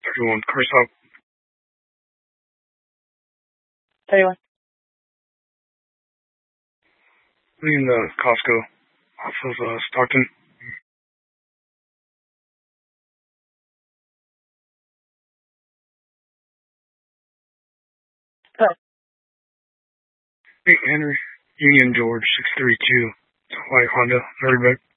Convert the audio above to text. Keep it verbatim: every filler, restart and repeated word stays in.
thirty-one. Car stop. thirty-one. Leaving the Costco off of uh, Stockton. Hello. Hey, Henry. Union George, six three two. White Honda, Marybeck.